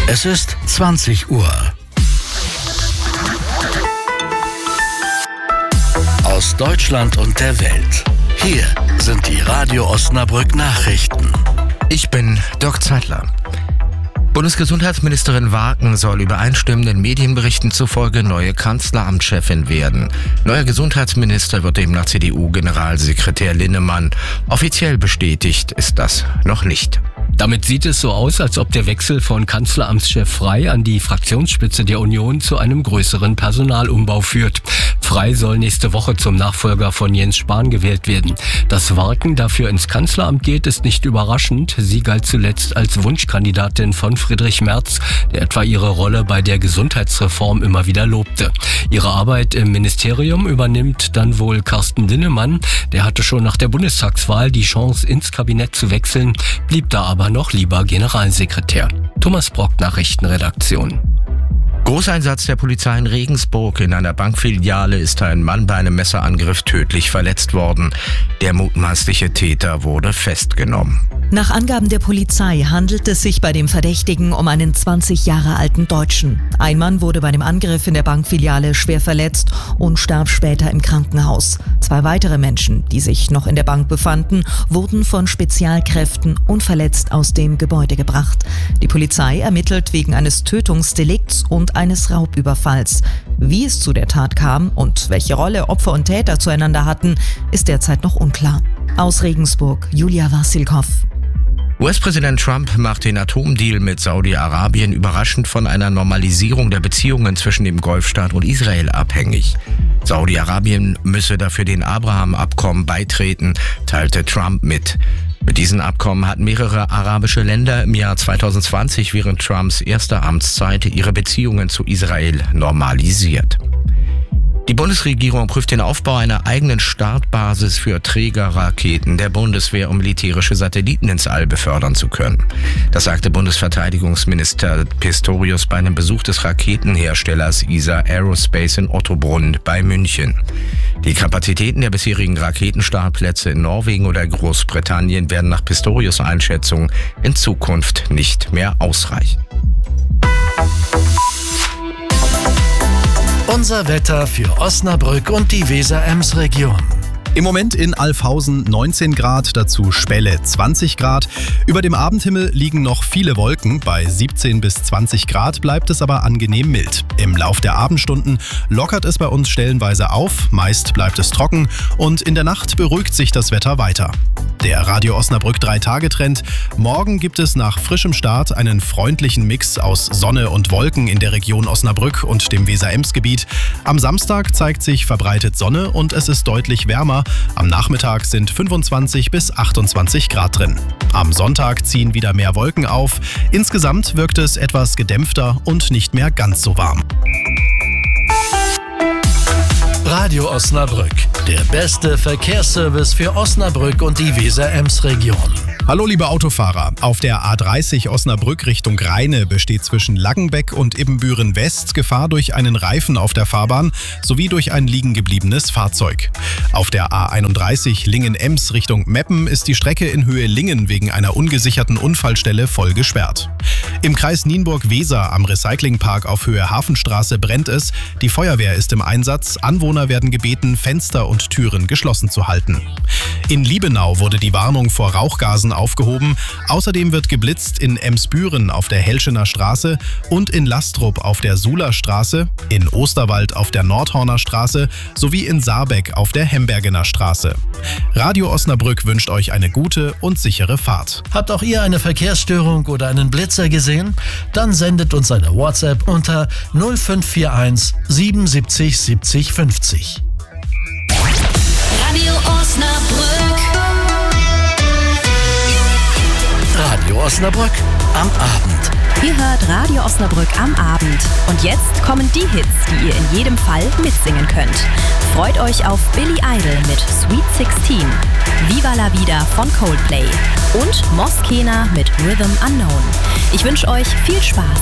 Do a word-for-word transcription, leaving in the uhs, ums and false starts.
Es ist zwanzig Uhr. Aus Deutschland und der Welt. Hier sind die Radio Osnabrück Nachrichten. Ich bin Dirk Zeitler. Bundesgesundheitsministerin Waken soll übereinstimmenden Medienberichten zufolge neue Kanzleramtschefin werden. Neuer Gesundheitsminister wird demnach C D U-Generalsekretär Linnemann. Offiziell bestätigt ist das noch nicht. Damit sieht es so aus, als ob der Wechsel von Kanzleramtschef Frey an die Fraktionsspitze der Union zu einem größeren Personalumbau führt. Frey soll nächste Woche zum Nachfolger von Jens Spahn gewählt werden. Dass Waken dafür ins Kanzleramt geht, ist nicht überraschend. Sie galt zuletzt als Wunschkandidatin von Friedrich Merz, der etwa ihre Rolle bei der Gesundheitsreform immer wieder lobte. Ihre Arbeit im Ministerium übernimmt dann wohl Carsten Linnemann. Der hatte schon nach der Bundestagswahl die Chance, ins Kabinett zu wechseln, blieb da aber noch lieber Generalsekretär. Thomas Brock, Nachrichtenredaktion. Großeinsatz der Polizei in Regensburg. In einer Bankfiliale ist ein Mann bei einem Messerangriff tödlich verletzt worden. Der mutmaßliche Täter wurde festgenommen. Nach Angaben der Polizei handelt es sich bei dem Verdächtigen um einen zwanzig Jahre alten Deutschen. Ein Mann wurde bei dem Angriff in der Bankfiliale schwer verletzt und starb später im Krankenhaus. Zwei weitere Menschen, die sich noch in der Bank befanden, wurden von Spezialkräften unverletzt aus dem Gebäude gebracht. Die Polizei ermittelt wegen eines Tötungsdelikts und eines Raubüberfalls. Wie es zu der Tat kam und welche Rolle Opfer und Täter zueinander hatten, ist derzeit noch unklar. Aus Regensburg, Julia Wassilkow. U S-Präsident Trump macht den Atomdeal mit Saudi-Arabien überraschend von einer Normalisierung der Beziehungen zwischen dem Golfstaat und Israel abhängig. Saudi-Arabien müsse dafür den Abraham-Abkommen beitreten, teilte Trump mit. Mit diesen Abkommen hatten mehrere arabische Länder im Jahr zwanzig zwanzig während Trumps erster Amtszeit ihre Beziehungen zu Israel normalisiert. Die Bundesregierung prüft den Aufbau einer eigenen Startbasis für Trägerraketen der Bundeswehr, um militärische Satelliten ins All befördern zu können. Das sagte Bundesverteidigungsminister Pistorius bei einem Besuch des Raketenherstellers E S A Aerospace in Ottobrunn bei München. Die Kapazitäten der bisherigen Raketenstartplätze in Norwegen oder Großbritannien werden nach Pistorius' Einschätzung in Zukunft nicht mehr ausreichen. Unser Wetter für Osnabrück und die Weser-Ems-Region. Im Moment in Alfhausen neunzehn Grad, dazu Spelle zwanzig Grad. Über dem Abendhimmel liegen noch viele Wolken. Bei siebzehn bis zwanzig Grad bleibt es aber angenehm mild. Im Lauf der Abendstunden lockert es bei uns stellenweise auf, meist bleibt es trocken und in der Nacht beruhigt sich das Wetter weiter. Der Radio Osnabrück drei Tage Trend. Morgen gibt es nach frischem Start einen freundlichen Mix aus Sonne und Wolken in der Region Osnabrück und dem Weser-Ems-Gebiet. Am Samstag zeigt sich verbreitet Sonne und es ist deutlich wärmer. Am Nachmittag sind fünfundzwanzig bis achtundzwanzig Grad drin. Am Sonntag ziehen wieder mehr Wolken auf. Insgesamt wirkt es etwas gedämpfter und nicht mehr ganz so warm. Radio Osnabrück, der beste Verkehrsservice für Osnabrück und die Weser-Ems-Region. Hallo liebe Autofahrer, auf der A dreißig Osnabrück Richtung Rheine besteht zwischen Laggenbeck und Ibbenbüren West Gefahr durch einen Reifen auf der Fahrbahn sowie durch ein liegengebliebenes Fahrzeug. Auf der A einunddreißig Lingen-Ems Richtung Meppen ist die Strecke in Höhe Lingen wegen einer ungesicherten Unfallstelle voll gesperrt. Im Kreis Nienburg-Weser am Recyclingpark auf Höhe Hafenstraße brennt es. Die Feuerwehr ist im Einsatz. Anwohner werden gebeten, Fenster und Türen geschlossen zu halten. In Liebenau wurde die Warnung vor Rauchgasen aufgehoben. Außerdem wird geblitzt in Emsbüren auf der Helschener Straße und in Lastrup auf der Suler Straße, in Osterwald auf der Nordhorner Straße sowie in Saarbeck auf der Hembergener Straße. Radio Osnabrück wünscht euch eine gute und sichere Fahrt. Habt auch ihr eine Verkehrsstörung oder einen Blitzer gesehen? Dann sendet uns eine WhatsApp unter null fünf vier eins siebenundsiebzig siebzig fünfzig. Radio Osnabrück. Radio Osnabrück am Abend. Ihr hört Radio Osnabrück am Abend. Und jetzt kommen die Hits, die ihr in jedem Fall mitsingen könnt. Freut euch auf Billy Idol mit Sweet sixteen, Viva la Vida von Coldplay und Moskena mit Rhythm Unknown. Ich wünsche euch viel Spaß.